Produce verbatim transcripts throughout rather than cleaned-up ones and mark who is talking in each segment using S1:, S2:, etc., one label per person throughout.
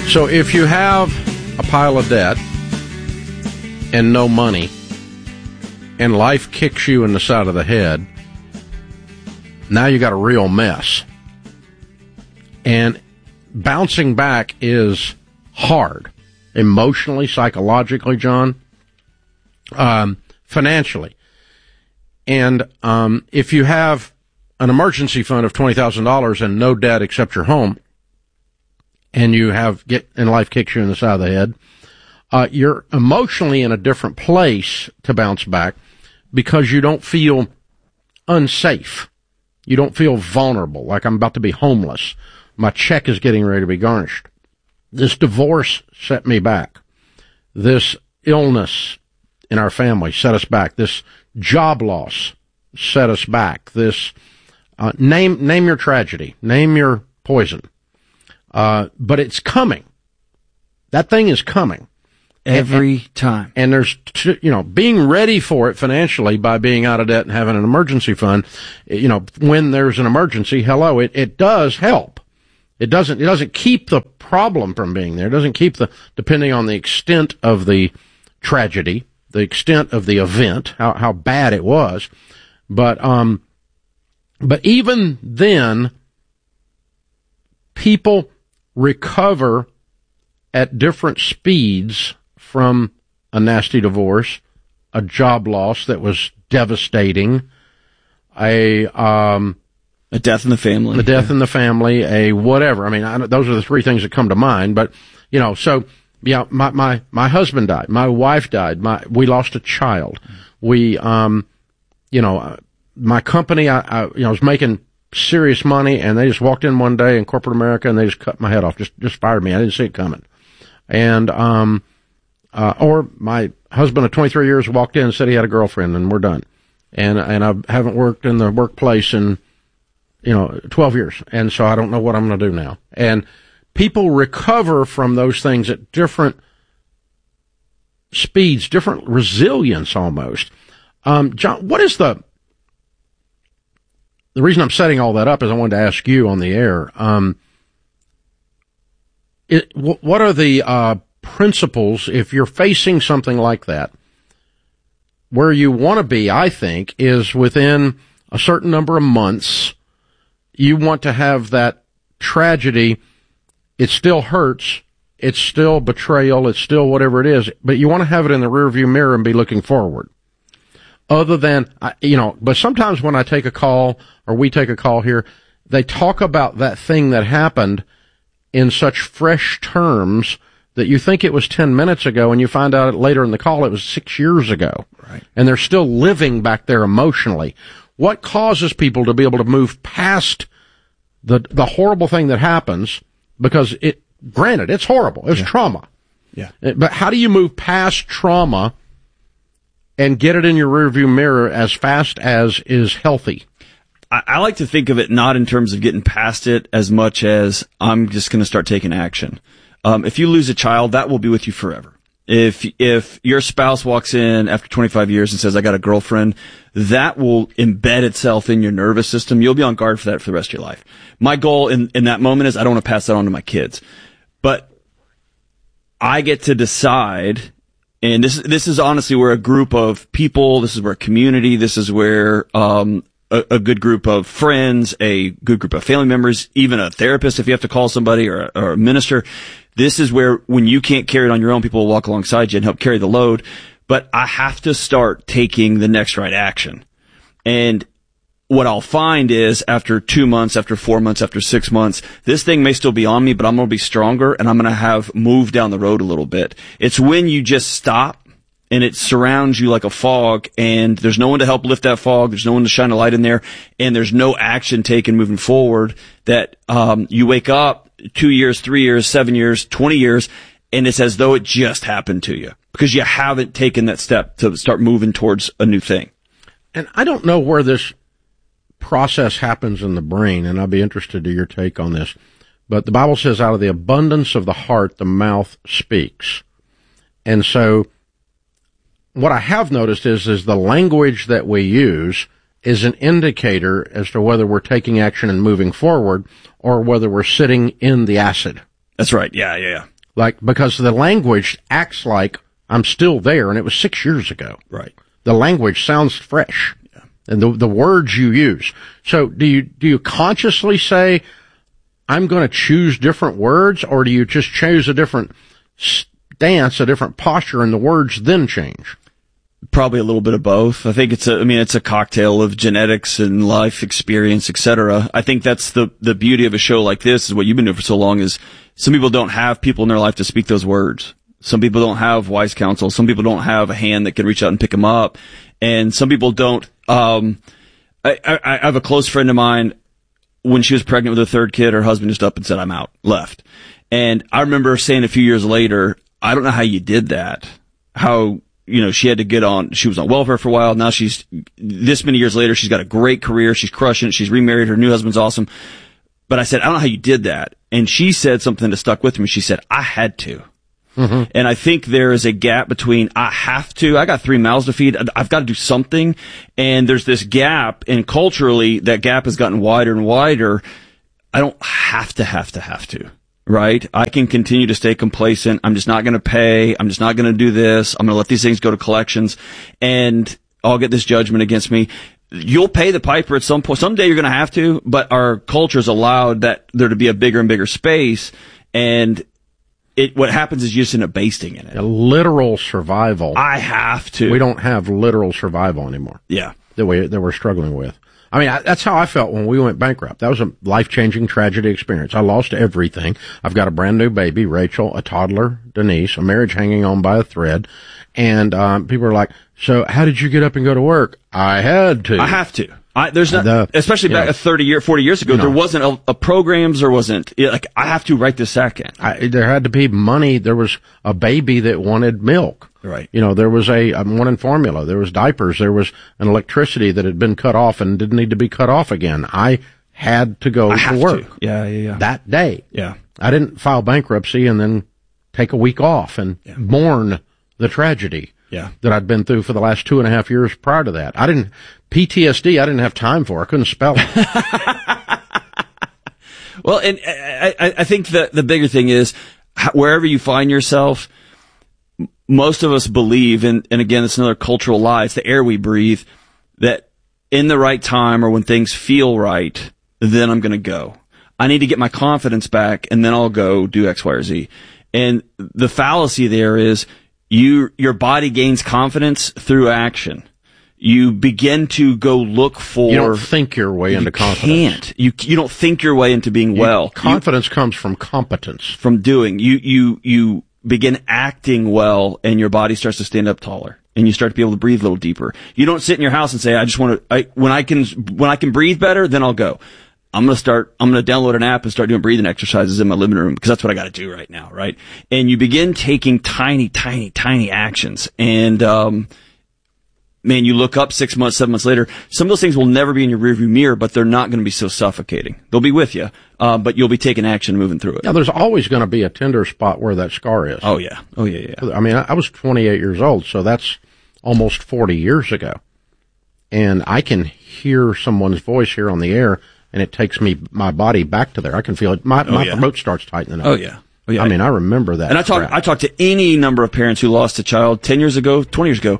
S1: So if you have a pile of debt and no money, and life kicks you in the side of the head, now you got a real mess. And bouncing back is hard, emotionally, psychologically, John, um, financially. And um, if you have an emergency fund of twenty thousand dollars and no debt except your home, and you have get and life kicks you in the side of the head, uh, you're emotionally in a different place to bounce back because you don't feel unsafe. You don't feel vulnerable, like I'm about to be homeless. My check is getting ready to be garnished. This divorce set me back. This illness in our family set us back. This job loss set us back. This, uh, name, name your tragedy. Name your poison. Uh, but it's coming. That thing is coming.
S2: Every
S1: and,
S2: time.
S1: And there's, t- you know, being ready for it financially by being out of debt and having an emergency fund, you know, when there's an emergency, hello, it, it does help. It doesn't, it doesn't keep the problem from being there. It doesn't keep the, depending on the extent of the tragedy, the extent of the event, how, how bad it was. But, um, but even then, people recover at different speeds from a nasty divorce, a job loss that was devastating, a um,
S2: a death in the family,
S1: a death yeah. in the family, a whatever. I mean, I, those are the three things that come to mind. But you know, so yeah, my my my husband died, my wife died, my we lost a child. We um, you know, my company, I, I you know was making serious money, and they just walked in one day in corporate America and they just cut my head off, just just fired me. I didn't see it coming. And um, uh, or my husband of twenty-three years walked in and said he had a girlfriend, and we're done. And and I haven't worked in the workplace in you know twelve years, and so I don't know what I'm going to do now. And people recover from those things at different speeds, different resilience almost. Um, John, what is the The reason I'm setting all that up is I wanted to ask you on the air, um, it, w- what are the uh, principles if you're facing something like that? Where you want to be, I think, is within a certain number of months, you want to have that tragedy. It still hurts. It's still betrayal. It's still whatever it is, but you want to have it in the rearview mirror and be looking forward. Other than, you know, but sometimes when I take a call or we take a call here, they talk about that thing that happened in such fresh terms that you think it was ten minutes ago and you find out later in the call it was six years ago.
S2: Right.
S1: And they're still living back there emotionally. What causes people to be able to move past the, the horrible thing that happens? Because it, granted, it's horrible. It's
S2: yeah.
S1: trauma.
S2: Yeah.
S1: But how do you move past trauma and get it in your rearview mirror as fast as is healthy?
S2: I, I like to think of it not in terms of getting past it as much as I'm just going to start taking action. Um, if you lose a child, that will be with you forever. If if your spouse walks in after twenty-five years and says, I got a girlfriend, that will embed itself in your nervous system. You'll be on guard for that for the rest of your life. My goal in, in that moment is I don't want to pass that on to my kids. But I get to decide. And this, this is honestly where a group of people, this is where a community, this is where, um, a, a good group of friends, a good group of family members, even a therapist if you have to call somebody, or a, or a minister. This is where when you can't carry it on your own, people will walk alongside you and help carry the load. But I have to start taking the next right action. And what I'll find is after two months, after four months, after six months, this thing may still be on me, but I'm going to be stronger and I'm going to have moved down the road a little bit. It's when you just stop and it surrounds you like a fog and there's no one to help lift that fog. There's no one to shine a light in there, and there's no action taken moving forward that, um, you wake up two years, three years, seven years, twenty years, and it's as though it just happened to you because you haven't taken that step to start moving towards a new thing.
S1: And I don't know where this process happens in the brain, and I'd be interested to your take on this. But the Bible says out of the abundance of the heart, the mouth speaks. And so what I have noticed is, is the language that we use is an indicator as to whether we're taking action and moving forward or whether we're sitting in the acid.
S2: That's right. Yeah, yeah, yeah.
S1: Like, because the language acts like I'm still there, and it was six years ago.
S2: Right.
S1: The language sounds fresh. Yeah. And the the words you use. So do you do you consciously say, I'm going to choose different words, or do you just choose a different stance, a different posture, and the words then change?
S2: Probably a little bit of both. I think it's a, I mean, it's a cocktail of genetics and life experience, et cetera. I think that's the, the beauty of a show like this, is what you've been doing for so long, is some people don't have people in their life to speak those words. Some people don't have wise counsel. Some people don't have a hand that can reach out and pick them up. And some people don't, um, I, I, I have a close friend of mine, when she was pregnant with her third kid, her husband just up and said, I'm out, left. And I remember saying a few years later, I don't know how you did that. How, you know, she had to get on, she was on welfare for a while. Now she's, this many years later, she's got a great career. She's crushing it. She's remarried. Her new husband's awesome. But I said, I don't know how you did that. And she said something that stuck with me. She said, I had to. Mm-hmm. And I think there is a gap between I have to, I got three mouths to feed, I've got to do something. And there's this gap, and culturally that gap has gotten wider and wider. I don't have to, have to, have to. Right? I can continue to stay complacent. I'm just not going to pay. I'm just not going to do this. I'm going to let these things go to collections, and I'll get this judgment against me. You'll pay the piper at some point. Someday you're going to have to, but our culture's allowed that there to be a bigger and bigger space, and it, what happens is you just end up basting in it.
S1: A literal survival.
S2: I have to.
S1: We don't have literal survival anymore.
S2: Yeah.
S1: That we, that we're struggling with. I mean, I, that's how I felt when we went bankrupt. That was a life-changing tragedy experience. I lost everything. I've got a brand new baby, Rachel, a toddler, Denise, a marriage hanging on by a thread. And, um, people are like, so how did you get up and go to work? I had to.
S2: I have to. I, there's not,
S1: the,
S2: especially back
S1: know,
S2: thirty year, forty years ago,
S1: you know,
S2: there wasn't a, a programs, there wasn't, like, I have to right this second.
S1: I, there had to be money. There was a baby that wanted milk.
S2: Right.
S1: You know, there was a, a morning formula. There was diapers. There was an electricity that had been cut off and didn't need to be cut off again. I had to go
S2: I
S1: to
S2: have
S1: work.
S2: To. Yeah, yeah, yeah.
S1: That day.
S2: Yeah.
S1: I didn't file bankruptcy and then take a week off and yeah. mourn the tragedy.
S2: Yeah.
S1: That I'd been through for the last two and a half years prior to that. I didn't, P T S D, I didn't have time for. I couldn't spell it.
S2: Well, and I, I, I think the, the bigger thing is, wherever you find yourself, most of us believe, and, and again, it's another cultural lie, it's the air we breathe, that in the right time or when things feel right, then I'm going to go. I need to get my confidence back, and then I'll go do X, Y, or Z. And the fallacy there is, You, your body gains confidence through action. You begin to go look for.
S1: You don't think your way into
S2: you
S1: confidence.
S2: Can't. You you don't think your way into being
S1: you,
S2: well.
S1: Confidence
S2: you,
S1: comes from competence.
S2: From doing. You you you begin acting well, and your body starts to stand up taller, and you start to be able to breathe a little deeper. You don't sit in your house and say, "I just want to." I, when I can when I can breathe better, then I'll go. I'm going to start, I'm going to download an app and start doing breathing exercises in my living room, because that's what I got to do right now, right? And you begin taking tiny, tiny, tiny actions. And, um, man, you look up six months, seven months later, some of those things will never be in your rearview mirror, but they're not going to be so suffocating. They'll be with you, uh, but you'll be taking action and moving through it.
S1: Yeah, there's always going to be a tender spot where that scar is.
S2: Oh, yeah. Oh, yeah, yeah.
S1: I mean, I was twenty-eight years old, so that's almost forty years ago. And I can hear someone's voice here on the air, and it takes me, my body back to there. I can feel it. My,
S2: oh,
S1: my
S2: yeah.
S1: throat starts tightening up.
S2: Oh, yeah. Oh, yeah.
S1: I mean, I remember that.
S2: And I talk, I talk to any number of parents who lost a child ten years ago, twenty years ago.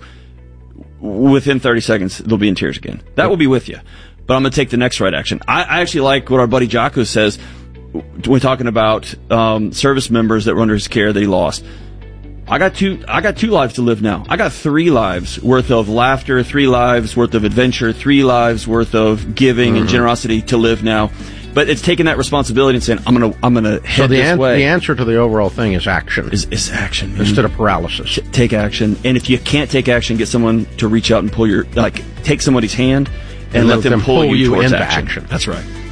S2: Within thirty seconds, they'll be in tears again. That will be with you. But I'm going to take the next right action. I, I actually like what our buddy Jocko says when talking about, um, service members that were under his care that he lost. I got two, I got two lives to live now. I got three lives worth of laughter, three lives worth of adventure, three lives worth of giving mm-hmm. and generosity to live now. But it's taking that responsibility and saying, I'm gonna, I'm gonna head
S1: so the
S2: this
S1: an-
S2: way.
S1: the answer to the overall thing is action.
S2: Is, is action. Man.
S1: Instead of paralysis.
S2: Take action. And if you can't take action, get someone to reach out and pull your, like, take somebody's hand and, and let them, them pull, pull you,
S1: you
S2: towards
S1: into
S2: action.
S1: action.
S2: That's right.